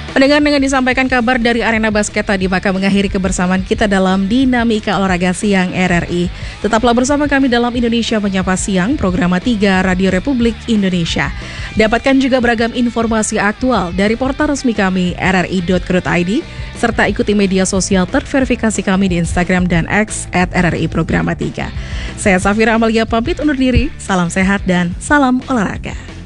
Pendengar, dengan disampaikan kabar dari arena basket tadi, maka mengakhiri kebersamaan kita dalam Dinamika Olahraga Siang RRI. Tetaplah bersama kami dalam Indonesia Menyapa Siang, program 3 Radio Republik Indonesia. Dapatkan juga beragam informasi aktual dari portal resmi kami rri.co.id, serta ikuti media sosial terverifikasi kami di Instagram dan X @RRI Programa 3. Saya Safira Amalia pamit undur diri, salam sehat dan salam olahraga.